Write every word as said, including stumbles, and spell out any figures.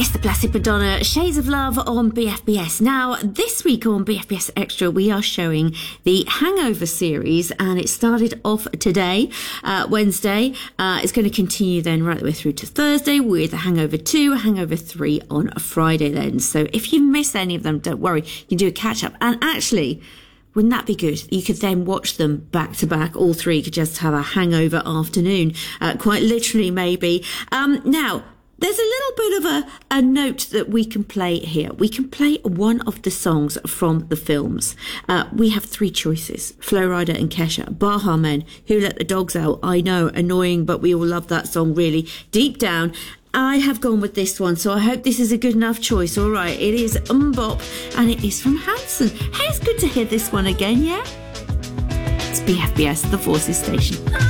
It's the Blessed Madonna, Shades of Love on B F B S. Now, this week on B F B S Extra, we are showing the Hangover series, and it started off today, uh, Wednesday. Uh, it's going to continue then right the way through to Thursday with Hangover two, Hangover three on Friday then. So if you missed any of them, don't worry, you can do a catch-up. And actually, wouldn't that be good? You could then watch them back to back. All three you could just have a hangover afternoon, uh, quite literally maybe. Um, now, there's a little bit of a, a note that we can play here. We can play one of the songs from the films. Uh, we have three choices. Flo Rida and Kesha, Baha Men, Who Let the Dogs Out. I know, annoying, but we all love that song really. Deep down, I have gone with this one, so I hope this is a good enough choice. All right, it is MMMBop, and it is from Hanson. Hey, it's good to hear this one again, yeah? It's B F B S, the Forces Station.